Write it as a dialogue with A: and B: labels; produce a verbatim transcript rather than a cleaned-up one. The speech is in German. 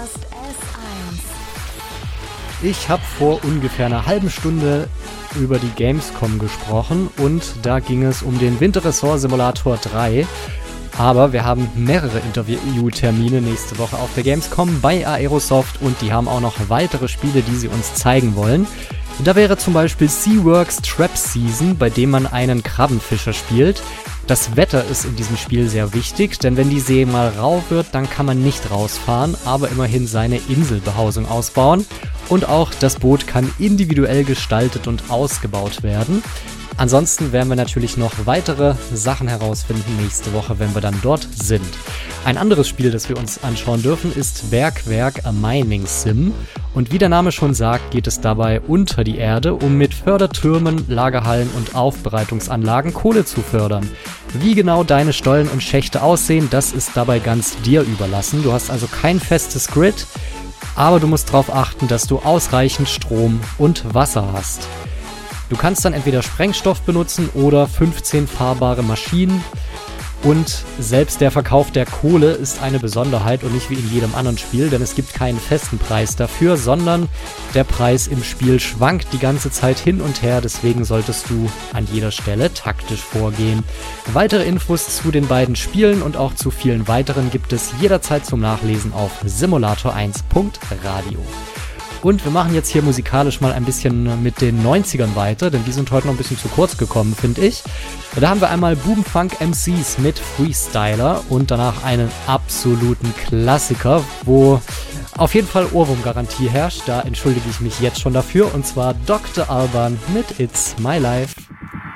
A: Podcast S eins.
B: Ich habe vor ungefähr einer halben Stunde über die Gamescom gesprochen und da ging es um den Winterressort Simulator drei. Aber wir haben mehrere Interviewtermine nächste Woche auf der Gamescom bei Aerosoft und die haben auch noch weitere Spiele, die sie uns zeigen wollen. Da wäre zum Beispiel SeaWorks Trap Season, bei dem man einen Krabbenfischer spielt. Das Wetter ist in diesem Spiel sehr wichtig, denn wenn die See mal rau wird, dann kann man nicht rausfahren, aber immerhin seine Inselbehausung ausbauen. Und auch das Boot kann individuell gestaltet und ausgebaut werden. Ansonsten werden wir natürlich noch weitere Sachen herausfinden nächste Woche, wenn wir dann dort sind. Ein anderes Spiel, das wir uns anschauen dürfen, ist Bergwerk A Mining Sim. Und wie der Name schon sagt, geht es dabei unter die Erde, um mit Fördertürmen, Lagerhallen und Aufbereitungsanlagen Kohle zu fördern. Wie genau deine Stollen und Schächte aussehen, das ist dabei ganz dir überlassen. Du hast also kein festes Grid, aber du musst darauf achten, dass du ausreichend Strom und Wasser hast. Du kannst dann entweder Sprengstoff benutzen oder fünfzehn fahrbare Maschinen. Und selbst der Verkauf der Kohle ist eine Besonderheit und nicht wie in jedem anderen Spiel, denn es gibt keinen festen Preis dafür, sondern der Preis im Spiel schwankt die ganze Zeit hin und her, deswegen solltest du an jeder Stelle taktisch vorgehen. Weitere Infos zu den beiden Spielen und auch zu vielen weiteren gibt es jederzeit zum Nachlesen auf simulator eins punkt radio. Und wir machen jetzt hier musikalisch mal ein bisschen mit den neunzigern weiter, denn die sind heute noch ein bisschen zu kurz gekommen, finde ich. Da haben wir einmal Bubenfunk M Cs mit Freestyler und danach einen absoluten Klassiker, wo auf jeden Fall Ohrwurmgarantie herrscht. Da entschuldige ich mich jetzt schon dafür, und zwar Doktor Alban mit It's My Life.